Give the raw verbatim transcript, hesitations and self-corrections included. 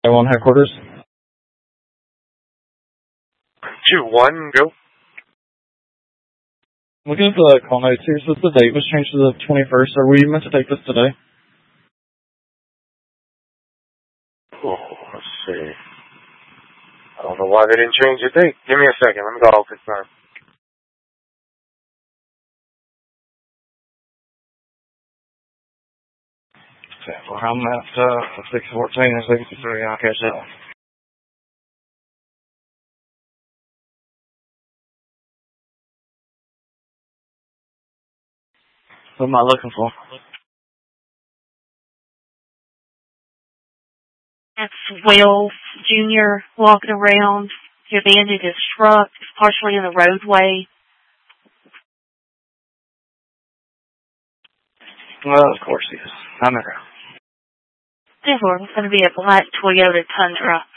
One headquarters. Two one, go. Looking at the call notes here, says the date was changed to the twenty-first. Are we meant to take this today? Oh, let's see. I don't know why they didn't change the date. Give me a second. Let me go all confirm. Okay, well, I'm at uh, six fourteen and sixty-three. I'll catch that. What am I looking for? That's Will Junior walking around. He abandoned his truck. It's partially in the roadway. Well, of course he is. I'm at her. Therefore, it's going to be a black Toyota Tundra.